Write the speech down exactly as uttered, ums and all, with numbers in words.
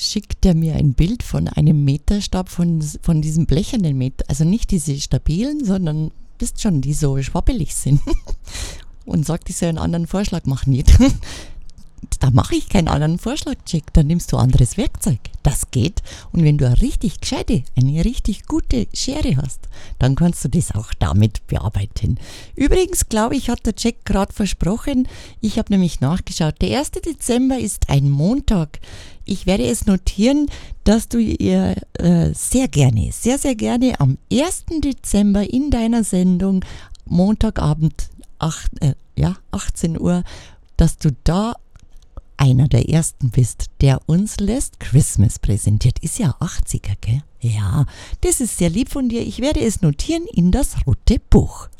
schickt er mir ein Bild von einem Meterstab, von, von diesen blechernen Meter, also nicht diese stabilen, sondern wisst schon, die so schwabbelig sind. Und sagt, ich soll einen anderen Vorschlag machen. Nicht. Da mache ich keinen anderen Vorschlag, Jack. Dann nimmst du anderes Werkzeug. Das geht. Und wenn du eine richtig gescheite, eine richtig gute Schere hast, dann kannst du das auch damit bearbeiten. Übrigens, glaube ich, hat der Jack gerade versprochen, ich habe nämlich nachgeschaut, der erste Dezember ist ein Montag. Ich werde es notieren, dass du ihr äh, sehr gerne, sehr, sehr gerne am ersten Dezember in deiner Sendung, Montagabend, acht, äh, ja, achtzehn Uhr, dass du da einer der ersten bist, der uns Last Christmas präsentiert. Ist ja achtziger, gell? Ja, das ist sehr lieb von dir. Ich werde es notieren in das rote Buch.